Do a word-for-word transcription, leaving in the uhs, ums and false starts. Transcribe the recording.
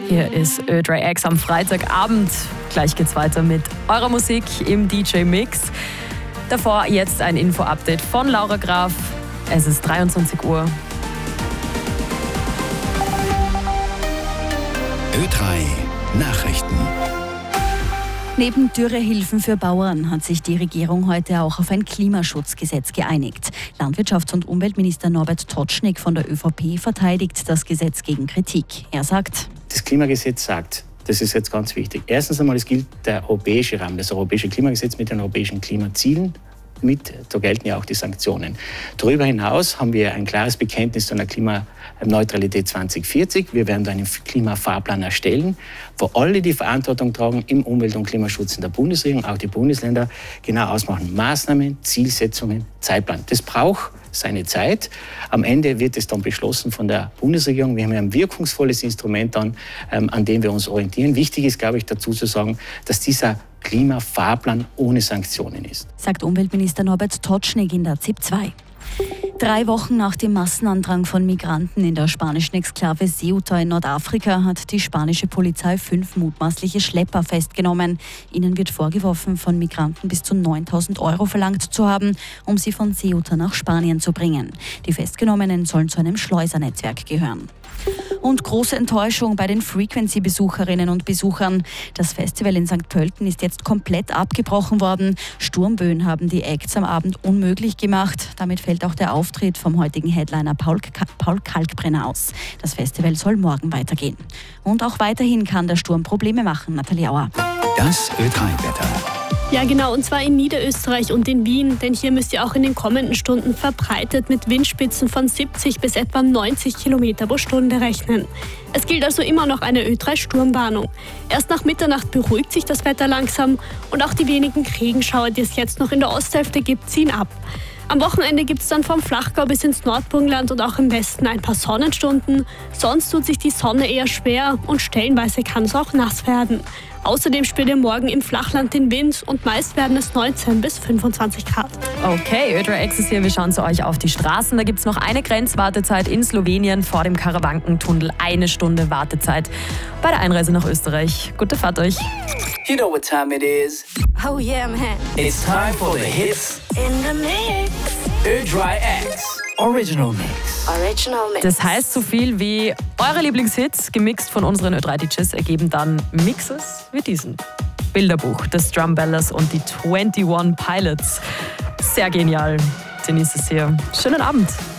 Hier ist Ö3 X am Freitagabend. Gleich geht's weiter mit eurer Musik im D J-Mix. Davor jetzt ein Info-Update von Laura Graf. Es ist dreiundzwanzig Uhr. Ö drei Nachrichten. Neben Dürrehilfen für Bauern hat sich die Regierung heute auch auf ein Klimaschutzgesetz geeinigt. Landwirtschafts- und Umweltminister Norbert Totschnig von der ÖVP verteidigt das Gesetz gegen Kritik. Er sagt: Das Klimagesetz sagt, das ist jetzt ganz wichtig. Erstens einmal, es gilt der europäische Rahmen, das europäische Klimagesetz mit den europäischen Klimazielen. Mit, da gelten ja auch die Sanktionen. Darüber hinaus haben wir ein klares Bekenntnis zu einer Klimaneutralität zwanzig vierzig. Wir werden da einen Klimafahrplan erstellen, wo alle die Verantwortung tragen im Umwelt- und Klimaschutz in der Bundesregierung, auch die Bundesländer, genau ausmachen. Maßnahmen, Zielsetzungen, Zeitplan. Das braucht seine Zeit. Am Ende wird es dann beschlossen von der Bundesregierung. Wir haben ja ein wirkungsvolles Instrument dann, ähm, an dem wir uns orientieren. Wichtig ist, glaube ich, dazu zu sagen, dass dieser Klimafahrplan ohne Sanktionen ist. Sagt Umweltminister Norbert Totschnig in der Z I P zwei. Drei Wochen nach dem Massenandrang von Migranten in der spanischen Exklave Ceuta in Nordafrika hat die spanische Polizei fünf mutmaßliche Schlepper festgenommen. Ihnen wird vorgeworfen, von Migranten bis zu neuntausend Euro verlangt zu haben, um sie von Ceuta nach Spanien zu bringen. Die Festgenommenen sollen zu einem Schleusernetzwerk gehören. Und große Enttäuschung bei den Frequency-Besucherinnen und Besuchern. Das Festival in Sankt Pölten ist jetzt komplett abgebrochen worden. Sturmböen haben die Acts am Abend unmöglich gemacht. Damit fällt auch der Auftritt vom heutigen Headliner Paul, Ka- Paul Kalkbrenner aus. Das Festival soll morgen weitergehen. Und auch weiterhin kann der Sturm Probleme machen, Nathalie Auer. Das Ö drei Wetter. Ja genau, und zwar in Niederösterreich und in Wien, denn hier müsst ihr auch in den kommenden Stunden verbreitet mit Windspitzen von siebzig bis etwa neunzig Kilometer pro Stunde rechnen. Es gilt also immer noch eine Ö drei Sturmwarnung. Erst nach Mitternacht beruhigt sich das Wetter langsam und auch die wenigen Regenschauer, die es jetzt noch in der Osthälfte gibt, ziehen ab. Am Wochenende gibt es dann vom Flachgau bis ins Nordburgenland und auch im Westen ein paar Sonnenstunden. Sonst tut sich die Sonne eher schwer und stellenweise kann es auch nass werden. Außerdem spürt ihr morgen im Flachland den Wind und meist werden es neunzehn bis fünfundzwanzig Grad. Okay, Ö drei X ist hier. Wir schauen zu euch auf die Straßen. Da gibt es noch eine Grenzwartezeit in Slowenien vor dem Karawankentunnel. Eine Stunde Wartezeit bei der Einreise nach Österreich. Gute Fahrt euch. You know what time it is. Oh yeah, man. It's time for the hits In the mix. Ö drei X Original Mix. Original mix. Das heißt so viel wie eure Lieblingshits, gemixt von unseren Ö drei D Js, ergeben dann Mixes wie diesen. Bilderbuch des Drumbellers und die einundzwanzig Pilots. Sehr genial. Denise ist hier. Schönen Abend.